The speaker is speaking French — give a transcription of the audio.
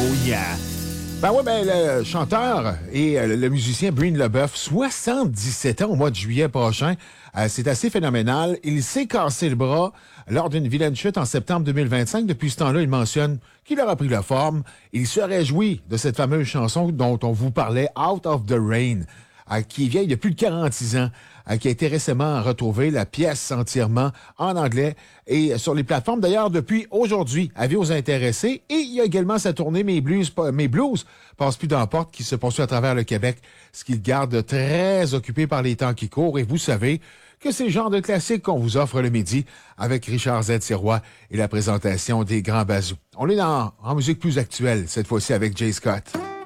yeah! Le chanteur et le musicien Breen LeBeuf, 77 ans au mois de juillet prochain. C'est assez phénoménal. Il s'est cassé le bras lors d'une vilaine chute en septembre 2025. Depuis ce temps-là, il mentionne qu'il aura pris la forme. Il se réjouit de cette fameuse chanson dont on vous parlait, Out of the Rain, qui est vieille de plus de 46 ans, qui a été récemment retrouvée, la pièce entièrement en anglais et sur les plateformes. D'ailleurs, depuis aujourd'hui, avis aux intéressés. Et il y a également sa tournée Mes Blues passent plus d'emporte qui se poursuit à travers le Québec, ce qui le garde très occupé par les temps qui courent. Et vous savez que c'est le genre de classique qu'on vous offre le midi avec Richard Z. Sirois et la présentation des Grands Bazous. On est en musique plus actuelle, cette fois-ci avec Jay Scott.